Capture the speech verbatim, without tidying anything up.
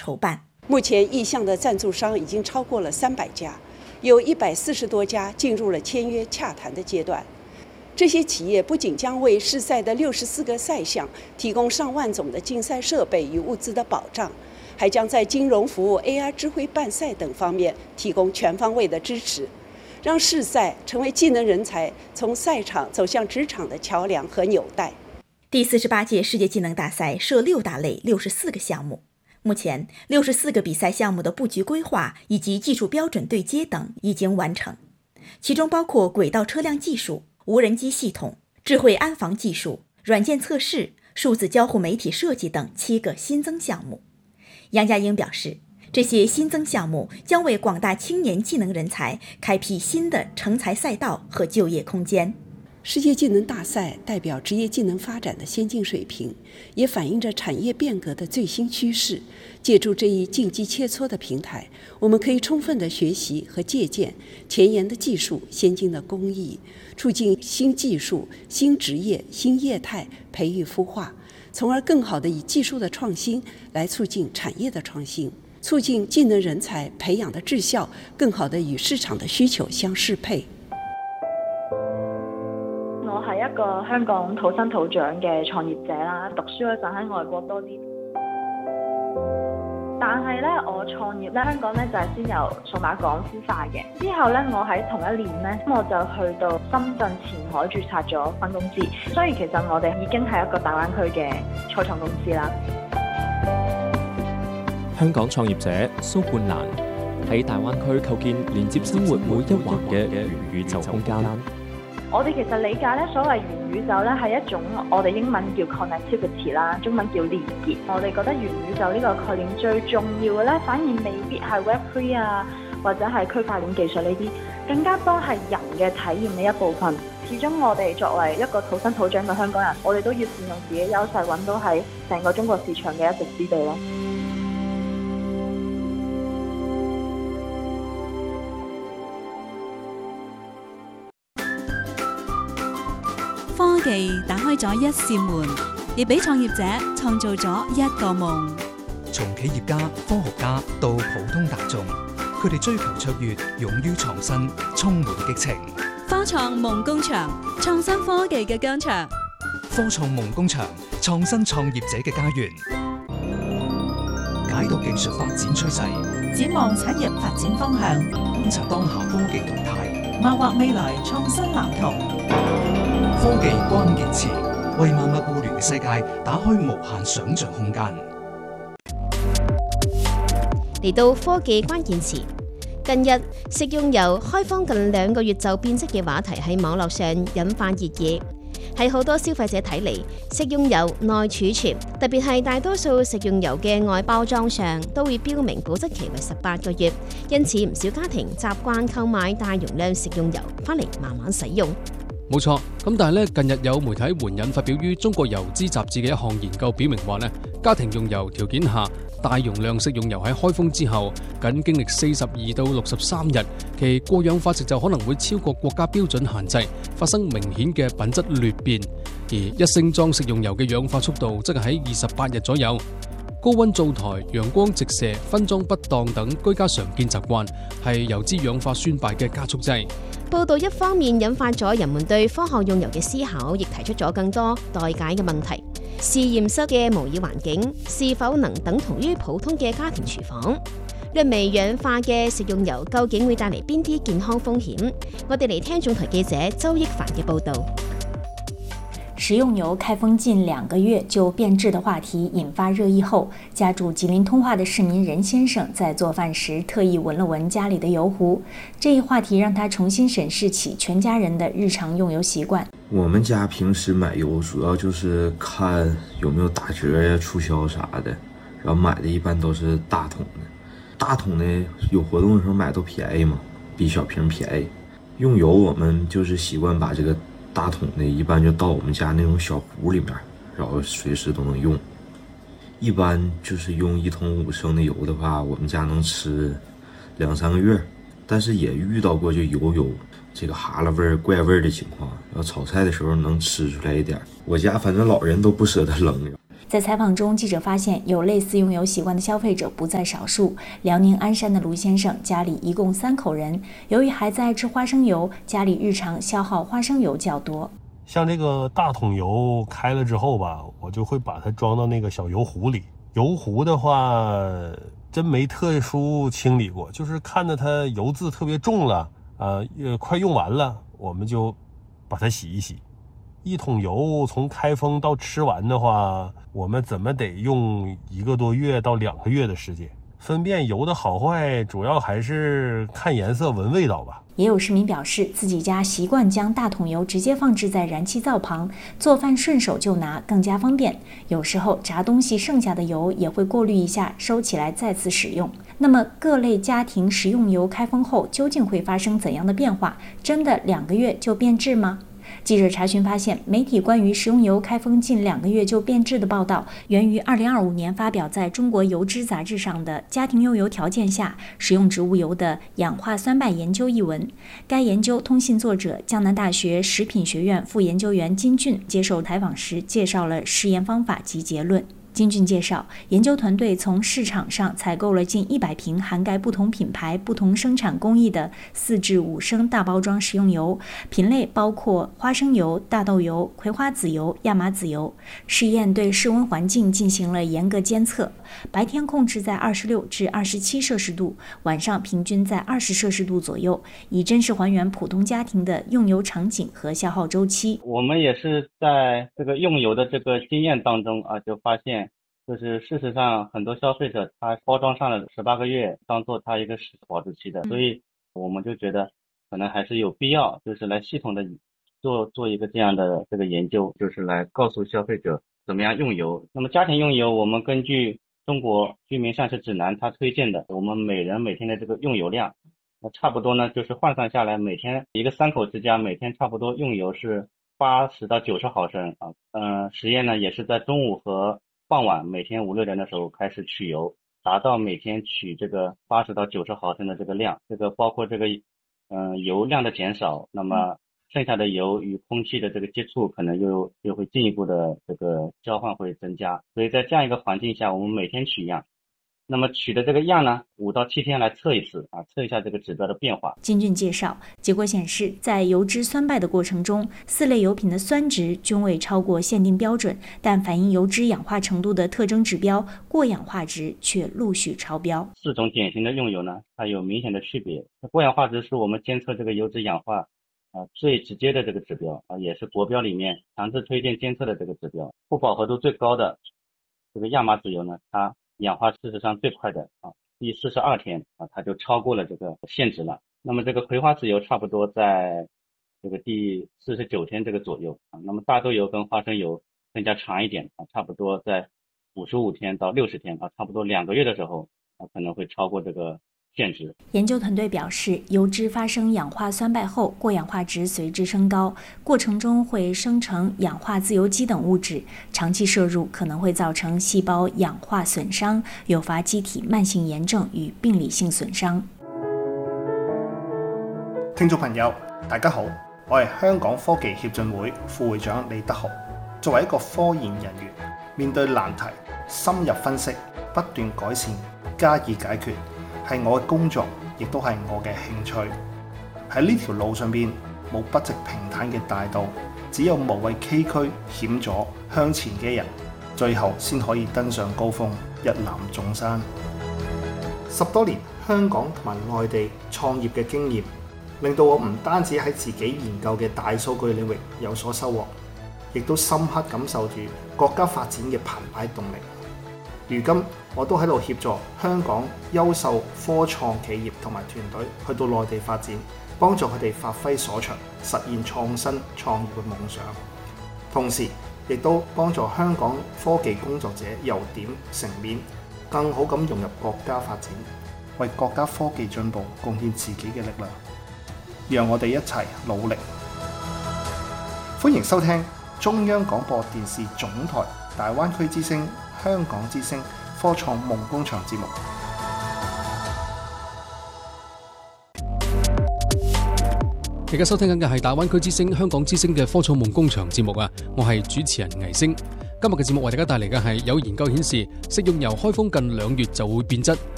筹办。 目前意向的赞助商已经超过了三百家，有一百四十多家进入了签约洽谈的阶段。这些企业不仅将为试赛的六十四个赛项提供上万种的竞赛设备与物资的保障，还将在金融服务、A R 智慧办赛等方面提供全方位的支持，让试赛成为技能人才从赛场走向职场的桥梁和纽带。 第四十八届世界技能大赛设六大类六十四个项目，目前六十四个比赛项目的布局规划以及技术标准对接等已经完成，其中包括轨道车辆技术、无人机系统、智慧安防技术、软件测试、数字交互媒体设计等七个新增项目。杨佳英表示，这些新增项目将为广大青年技能人才开辟新的成才赛道和就业空间。 世界技能大赛代表职业技能发展的先进水平，也反映着产业变革的最新趋势。借助这一竞技切磋的平台，我们可以充分地学习和借鉴前沿的技术、先进的工艺，促进新技术、新职业、新业态培育孵化，从而更好地以技术的创新来促进产业的创新，促进技能人才培养的质效更好地与市场的需求相适配。 我係一個香港土生土長嘅創業者啦，讀書嗰陣喺外國多啲，但係咧我創業咧香港咧就係先由數碼港孵化嘅，之後咧我喺同一年咧我就去到深圳前海註冊咗分公司，所以其實我哋已經係一個大灣區嘅初創公司啦。 香港創業者蘇冠蘭喺大灣區構建連接生活每一環嘅元宇宙空間。 我哋其實理解咧，所謂元宇宙咧係一種我哋英文叫 connectivity 啦，中文叫連結。我哋覺得元宇宙呢個概念最重要嘅咧，反而未必係 Web 三 啊，或者係區塊鏈技術呢啲，更加多係人嘅體驗嘅一部分。始終我哋作為一個土生土長嘅香港人，我哋都要善用自己優勢，揾到喺成個中國市場嘅一席之地咯。 科技打開咗一扇門，亦俾創業者創造咗一個夢。 從企業家、科學家到普通大眾，佢哋追求卓越，勇於創新，充滿激情。 科創夢工場，創新科技嘅疆場。 科創夢工場，創新創業者嘅家園。解讀技術發展趨勢， 展望產業發展方向， 觀察當下科技動態， 謀劃未來創新藍圖。 科技關鍵詞，為萬物互聯嘅世界打開無限想像空間。 嚟到科技關鍵詞，近日食用油開荒近兩個月就變質嘅話題喺網絡上引發熱議。喺好多消費者睇嚟，食用油耐儲存，特別係大多數食用油嘅外包裝上都會標明保質期為十八個月，因此唔少家庭習慣購買大容量食用油返嚟慢慢使用。 冇錯，咁但係咧，近日有媒體援引發表於《中國油脂雜誌》嘅一項研究，表明話咧，家庭用油條件下，大容量食用油喺開封之後，僅經歷四十二到六十三日，其過氧化值就可能會超過國家標準限制，發生明顯嘅品質劣變。而一升裝食用油嘅氧化速度則係喺二十八日左右。高溫灶台、陽光直射、分裝不當等居家常見習慣，係油脂氧化酸敗嘅加速劑。 報道一方面引發咗人們對科學用油嘅思考，亦提出咗更多待解嘅問題。試驗室嘅模擬環境是否能等同於普通嘅家庭廚房？略微氧化嘅食用油究竟會帶嚟邊啲健康風險？我哋嚟聽總台記者周益凡嘅報導。 食用油開封近兩個月就變質的話題引發熱議後，家住吉林通化的市民任先生在做飯時特意聞了聞家裡的油壺，這一話題讓他重新審視起全家人的日常用油習慣。 我們家平時買油主要就是看有沒有打折呀、促銷啥的，然後買的一般都是大桶的。大桶的有活動的時候買都便宜嘛，比小瓶便宜。用油我們就是習慣把這個大桶的一般就倒我們家那種小壺裡面，然後隨時都能用。一般就是用一桶五升的油的話，我們家能吃兩三個月。但是也遇到過就油有這個哈喇味兒、怪味兒的情況，然後炒菜的時候能吃出來一點。我家反正老人都不捨得扔， 在采访中，记者发现有类似用油习惯的消费者不在少数。辽宁鞍山的卢先生家里一共三口人，由于孩子爱吃花生油，家里日常消耗花生油较多。 像这个大桶油开了之后吧，我就会把它装到那个小油壶里。油壶的话真没特殊清理过，就是看着它油渍特别重了啊、呃，快用完了，我们就把它洗一洗。一桶油从开封到吃完的话，我们怎么得用一个多月到两个月的时间。分辨油的好坏，主要还是看颜色、闻味道吧。 也有市民表示，自己家习惯将大桶油直接放置在燃气灶旁，做饭顺手就拿，更加方便。有时候炸东西剩下的油也会过滤一下，收起来再次使用。那么各类家庭食用油开封后究竟会发生怎样的变化？真的两个月就变质吗？记者查询发现，媒体关于食用油开封近两个月就变质的报道，源于二零二五年发表在中国油脂杂志上的《家庭用油条件下食用植物油的氧化酸败研究》一文。该研究通信作者江南大学食品学院副研究员金俊接受采访时介绍了实验方法及结论。金俊介绍，研究团队从市场上采购了近一百瓶涵盖不同品牌、不同生产工艺的四至五升大包装食用油，品类包括花生油、大豆油、葵花籽油、亚麻籽油。试验对室温环境进行了严格监测，白天控制在二十六至二十七摄氏度，晚上平均在二十摄氏度左右，以真实还原普通家庭的用油场景和消耗周期。 我们也是在这个用油的这个经验当中啊，就发现。就是事实上，很多消费者他包装上了十八个月，当做他一个保质期的，所以我们就觉得可能还是有必要，就是来系统的做做一个这样的这个研究，就是来告诉消费者怎么样用油。那么家庭用油，我们根据中国居民膳食指南，它推荐的我们每人每天的这个用油量，那差不多呢，就是换算下来，每天一个三口之家每天差不多用油是八十到九十毫升啊。嗯、呃，实验呢也是在中午和傍晚每天五六点的时候开始取油，达到每天取这个八十到九十毫升的这个量，这个包括这个嗯、呃、油量的减少，那么剩下的油与空气的这个接触可能又又会进一步的这个交换会增加，所以在这样一个环境下，我们每天取样。那么取的这个样呢，五到七天来测一次啊，测一下这个指标的变化。 金俊介绍，结果显示，在油脂酸败的过程中，四类油品的酸值均未超过限定标准，但反映油脂氧化程度的特征指标过氧化值却陆续超标。 四种典型的用油呢，它有明显的区别。过氧化值是我们监测这个油脂氧化啊最直接的这个指标啊，也是国标里面强制推荐监测的这个指标。不饱和度最高的这个亚麻籽油呢，它氧化事实上最快的啊，第四十二天啊，它就超过了这个限值了。那么这个葵花籽油差不多在这个第四十九天这个左右啊。那么大豆油跟花生油更加长一点啊，差不多在五十五天到六十天啊，差不多两个月的时候啊，可能会超过这个限值。 研究团队表示，油脂发生氧化酸败后，过氧化值随之升高，过程中会生成氧化自由基等物质，长期摄入可能会造成細胞氧化損傷，誘發機體慢性炎症與病理性損傷。 聽眾朋友，大家好，我係香港科技協進會副會長李德豪。作為一個科研人員，面對難題，深入分析，不斷改善，加以解決，係我嘅工作，亦都係我嘅興趣。喺呢條路上邊，冇不直平坦嘅大道，只有無畏崎嶇險阻向前嘅人，最後先可以登上高峰，一覽眾山。十多年香港同埋內地創業嘅經驗，令到我唔單止喺自己研究嘅大數據領域有所收穫，亦都深刻感受住國家發展嘅澎湃動力。如今我都喺度協助香港優秀科創企業同埋團隊去到內地發展，幫助佢哋發揮所長，實現創新創業嘅夢想。同時亦都幫助香港科技工作者由點成面，更好咁融入國家發展，為國家科技進步貢獻自己嘅力量。讓我哋一齊努力。歡迎收聽中央廣播電視總台大灣區之聲香港之聲科創夢工場節目。 而家收聽緊嘅係大灣區之聲香港之聲嘅科創夢工場節目啊！我係主持人倪星。 今日嘅節目為大家帶嚟嘅係有研究顯示，食用油開封近兩月就會變質，